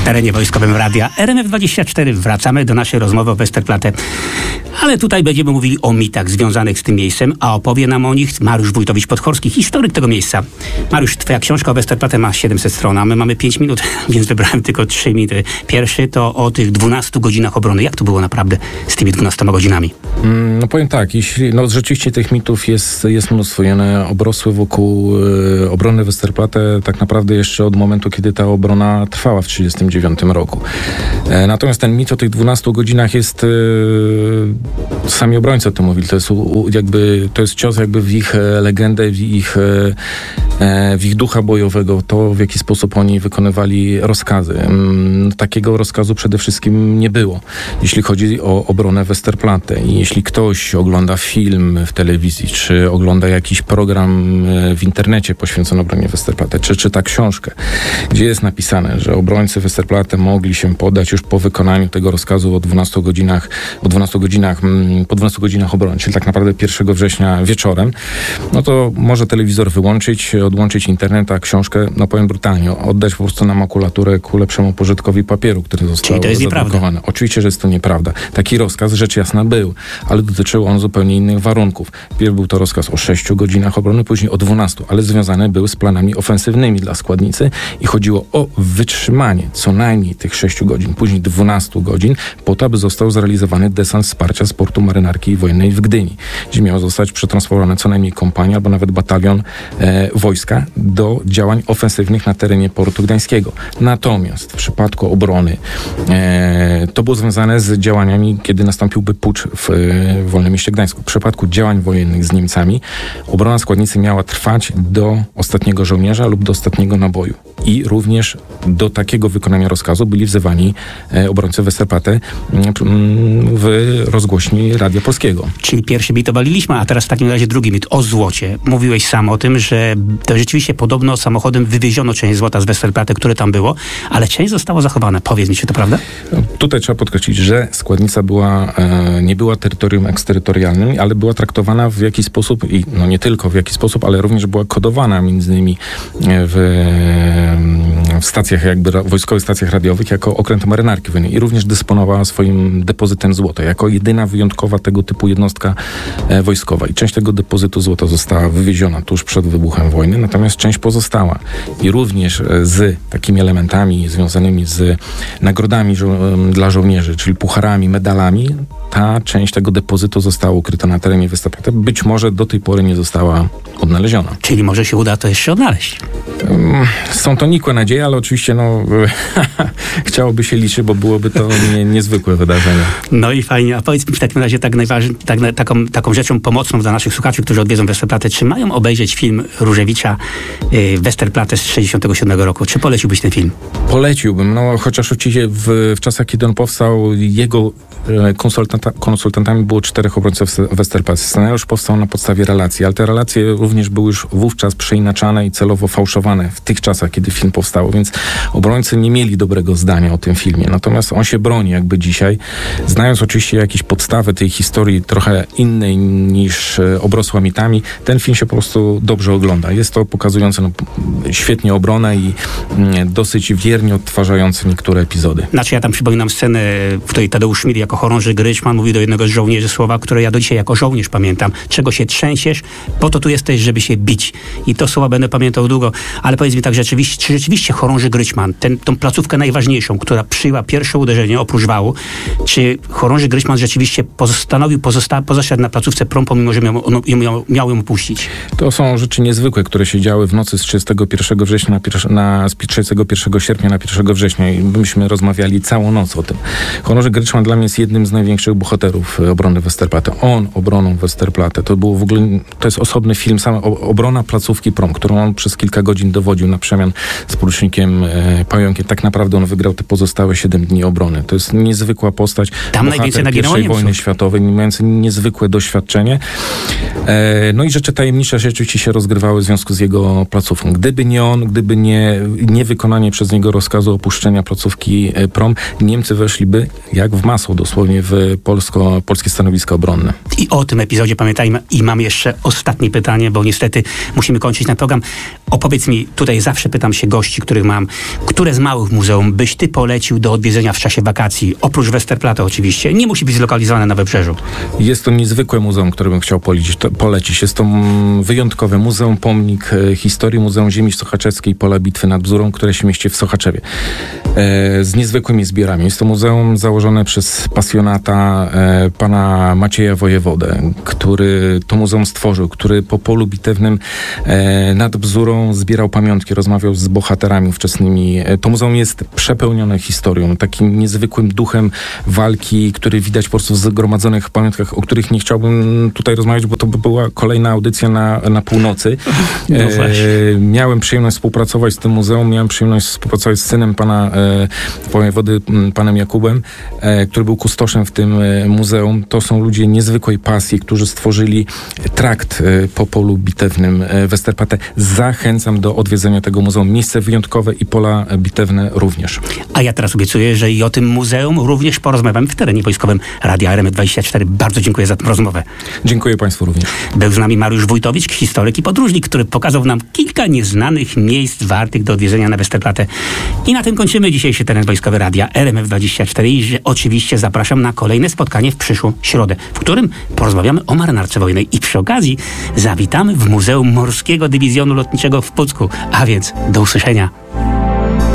terenie wojskowym radia RMF24. Wracamy do naszej rozmowy o Westerplatte. Ale tutaj będziemy mówili o mitach związanych z tym miejscem, a opowie nam o nich Mariusz Wójtowicz-Podchorski, historyk tego miejsca. Mariusz, twoja książka o Westerplatte ma 700 stron, a my mamy 5 minut, więc wybrałem tylko 3 minuty. Pierwszy to o tych 12 godzinach obrony. Jak to było naprawdę z tymi 12 godzinami? No powiem tak, rzeczywiście tych mitów jest mnóstwo. One obrosły wokół obrony Westerplatte tak naprawdę jeszcze od momentu, kiedy ta obrona trwała w 1939 roku. Natomiast ten mit o tych 12 godzinach jest, sami obrońcy o tym mówili, to jest cios jakby w ich legendę, w ich ducha bojowego, to w jaki sposób oni wykonywali rozkazy. Takiego rozkazu przede wszystkim nie było, jeśli chodzi o obronę Westerplatte. I jeśli ktoś ogląda film w telewizji, czy ogląda jakiś program w internecie poświęcony obronie Westerplatte, czy czyta książkę, gdzie jest napisane, że obrońcy Westerplatte mogli się poddać już po wykonaniu tego rozkazu po 12 godzinach obrony, czyli tak naprawdę 1 września wieczorem, no to może telewizor wyłączyć, odłączyć internet, a książkę, no powiem brutalnie, oddać po prostu na makulaturę ku lepszemu pożytkowi papieru, który został zadrukowany. Oczywiście, że jest to nieprawda. Taki rozkaz, rzecz jasna, był, ale dotyczył on zupełnie innych warunków. Pierw był to rozkaz o 6 godzinach obrony, później o 12, ale związane był z planami ofensywnymi dla składnicy i chodziło o wytrzymanie co najmniej tych 6 godzin, później 12 godzin, po to, aby został zrealizowany desant wsparcia z portu Marynarki Wojennej w Gdyni, gdzie miał zostać przetransportowany co najmniej kompania albo nawet batalion wojska do działań ofensywnych na terenie portu gdańskiego. Natomiast w przypadku obrony to było związane z działaniami, kiedy nastąpiłby pucz w Wolnym Mieście Gdańsku. W przypadku działań wojennych z Niemcami obrona składnicy miała trwać do ostatniego żołnierza lub do ostatniego naboju. I również do takiego wykonania rozkazu byli wzywani obrońcy Westerplatte w rozgłośni Radia Polskiego. Czyli pierwszy mit obaliliśmy, a teraz w takim razie drugi mit o złocie. Mówiłeś sam o tym, że to rzeczywiście podobno samochodem wywieziono część złota z Westerplatte, które tam było, ale część została zachowana. Powiedz mi, czy to prawda? Tutaj trzeba podkreślić, że składnica nie była terytorium eksterytorialnym, ale była traktowana w jakiś sposób, i no nie tylko w jakiś sposób, ale również była kodowana między innymi w stacjach, jakby wojskowych stacjach radiowych, jako okręt Marynarki Wojennej i również dysponowała swoim depozytem złota, jako jedyna wyjątkowa tego typu jednostka wojskowa. I część tego depozytu złota została wywieziona tuż przed wybuchem wojny, natomiast część pozostała. I również z takimi elementami związanymi z nagrodami dla żołnierzy, czyli pucharami, medalami, ta część tego depozytu została ukryta na terenie Westerplatte. Być może do tej pory nie została odnaleziona. Czyli może się uda to jeszcze odnaleźć. Są to nikłe nadzieje, ale oczywiście chciałoby się liczyć, bo byłoby to niezwykłe wydarzenie. No i fajnie. A powiedz mi w takim razie taką rzeczą pomocną dla naszych słuchaczy, którzy odwiedzą Westerplatte, czy mają obejrzeć film Różewicza Westerplatte z 1967 roku? Czy poleciłbyś ten film? Poleciłbym, chociaż oczywiście w czasach, kiedy on powstał, jego konsultantami było 4 obrońców Westerplatte. Scenariusz powstał na podstawie relacji, ale te relacje również były już wówczas przeinaczane i celowo fałszowane w tych czasach, kiedy film powstał, więc obrońcy nie mieli dobrego zdania o tym filmie. Natomiast on się broni jakby dzisiaj, znając oczywiście jakieś podstawy tej historii trochę innej niż obrosła mitami, ten film się po prostu dobrze ogląda. Jest to pokazujące świetnie obronę i dosyć wiernie odtwarzające niektóre epizody. Ja tam przypominam scenę, w której Tadeusz Szmid jako chorąży Gryczman mówi do jednego z żołnierzy słowa, które ja do dzisiaj jako żołnierz pamiętam. Czego się trzęsiesz? Po to tu jesteś, żeby się bić. I to słowa będę pamiętał długo. Ale powiedz mi tak, czy rzeczywiście chorąży Gryczman, tą placówkę najważniejszą, która przyjęła pierwsze uderzenie oprócz wału, czy chorąży Gryczman rzeczywiście pozostał na placówce PROM, pomimo że miał ją opuścić? To są rzeczy niezwykłe, które się działy w nocy z 31 września z 31 sierpnia na 1 września i myśmy rozmawiali całą noc o tym. Chorąży Gryczman dla mnie jest jednym z największych bohaterów obrony Westerplatte. On obroną Westerplatte. To jest osobny film, sama obrona placówki PROM, którą on przez kilka godzin dowodził na przemian z porucznikiem Pająkiem. Tak naprawdę on wygrał te pozostałe 7 dni obrony. To jest niezwykła postać. Tam najwięcej naginęło I wojny światowej, mający niezwykłe doświadczenie. I rzeczy tajemnicze rzeczywiście się rozgrywały w związku z jego placówką. Gdyby nie on, gdyby nie wykonanie przez niego rozkazu opuszczenia placówki PROM, Niemcy weszliby jak w masło dosłownie w polskie stanowiska obronne. I o tym epizodzie pamiętajmy. I mam jeszcze ostatnie pytanie, bo niestety musimy kończyć ten program. Opowiedz mi, tutaj zawsze pytam się gości, których mam, które z małych muzeum byś ty polecił do odwiedzenia w czasie wakacji? Oprócz Westerplatte oczywiście. Nie musi być zlokalizowane na Wybrzeżu. Jest to niezwykłe muzeum, które bym chciał polecić. Jest to wyjątkowe muzeum, pomnik historii, Muzeum Ziemi Sochaczeskiej, Pola Bitwy nad Bzurą, które się mieści w Sochaczewie. Z niezwykłymi zbiorami. Jest to muzeum założone przez pasjonata pana Macieja Wojewodę, który to muzeum stworzył, który po polu bitewnym nad Bzurą zbierał pamiątki, rozmawiał z bohaterami ówczesnymi. To muzeum jest przepełnione historią, takim niezwykłym duchem walki, który widać po prostu w zgromadzonych pamiątkach, o których nie chciałbym tutaj rozmawiać, bo to by była kolejna audycja na północy. No miałem przyjemność współpracować z tym muzeum, miałem przyjemność współpracować z synem pana wojewody, panem Jakubem, który był kustoszem w tym muzeum. To są ludzie niezwykłej pasji, którzy stworzyli trakt po polu bitewnym Westerplatte. Zachęcam do odwiedzenia tego muzeum. Miejsce wyjątkowe i pola bitewne również. A ja teraz obiecuję, że i o tym muzeum również porozmawiamy w terenie wojskowym Radia RMF24. Bardzo dziękuję za tę rozmowę. Dziękuję Państwu również. Był z nami Mariusz Wójtowicz, historyk i podróżnik, który pokazał nam kilka nieznanych miejsc wartych do odwiedzenia na Westerplatte. I na tym kończymy dzisiejszy teren wojskowy Radia RMF24 i oczywiście zapraszam na kolejne spotkanie w przyszłą środę, w którym porozmawiamy o marynarce wojennej i przy okazji zawitamy w Muzeum Morskiego Dywizjonu Lotniczego w Pucku. A więc do usłyszenia.